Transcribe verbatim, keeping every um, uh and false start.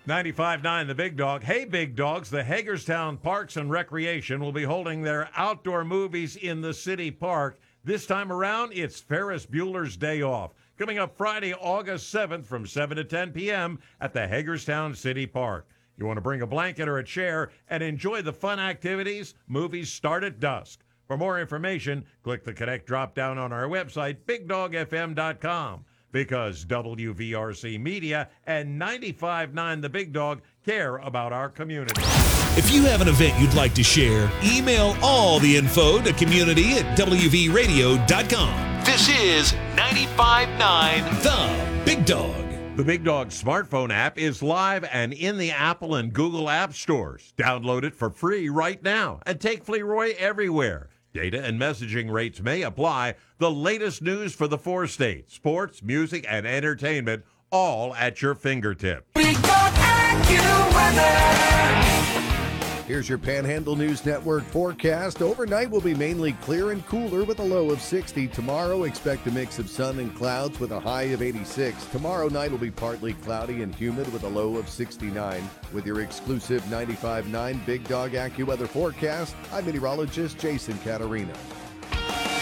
ninety-five point nine The Big Dog. Hey, Big Dogs, the Hagerstown Parks and Recreation will be holding their outdoor movies in the city park. This time around, it's Ferris Bueller's Day Off. Coming up Friday, August seventh from seven to ten p.m. at the Hagerstown City Park. You want to bring a blanket or a chair and enjoy the fun activities? Movies start at dusk. For more information, click the Connect drop-down on our website, big dog f m dot com. Because W V R C Media and ninety-five point nine The Big Dog care about our community. If you have an event you'd like to share, email all the info to community at w v radio dot com. This is ninety-five point nine The Big Dog. The Big Dog smartphone app is live and in the Apple and Google app stores. Download it for free right now and take Fleroy everywhere. Data and messaging rates may apply. The latest news for the four states, sports, music, and entertainment, all at your fingertips. Big Dog AccuWeather. Here's your Panhandle News Network forecast. Overnight will be mainly clear and cooler with a low of sixty. Tomorrow, expect a mix of sun and clouds with a high of eighty-six. Tomorrow night will be partly cloudy and humid with a low of sixty-nine. With your exclusive ninety-five point nine Big Dog AccuWeather forecast, I'm meteorologist Jason Catarina.